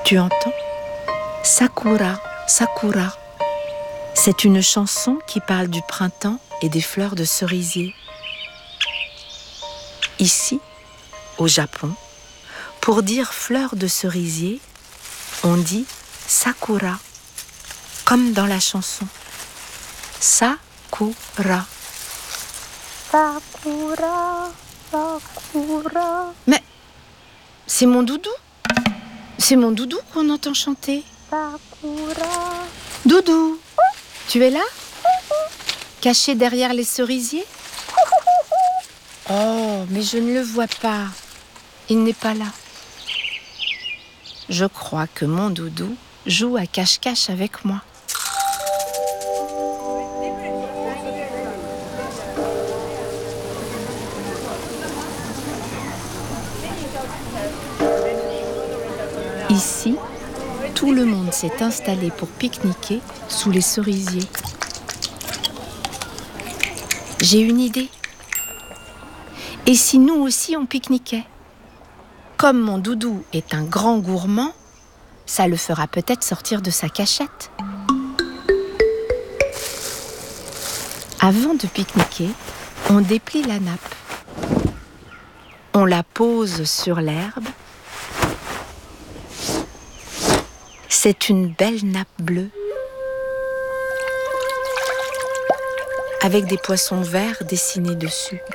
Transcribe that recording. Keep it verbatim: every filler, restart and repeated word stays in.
Tu entends ? Sakura, Sakura. C'est une chanson qui parle du printemps et des fleurs de cerisier. Ici, au Japon, pour dire fleurs de cerisier, on dit Sakura, comme dans la chanson. Sakura. Sakura, Sakura. Mais c'est mon doudou. C'est mon doudou qu'on entend chanter. Sakura. Doudou, tu es là ? Caché derrière les cerisiers ? Oh, mais je ne le vois pas. Il n'est pas là. Je crois que mon doudou joue à cache-cache avec moi. Ici, tout le monde s'est installé pour pique-niquer sous les cerisiers. J'ai une idée. Et si nous aussi on pique-niquait ? Comme mon doudou est un grand gourmand, ça le fera peut-être sortir de sa cachette. Avant de pique-niquer, on déplie la nappe. On la pose sur l'herbe. C'est une belle nappe bleue, avec des poissons verts dessinés dessus.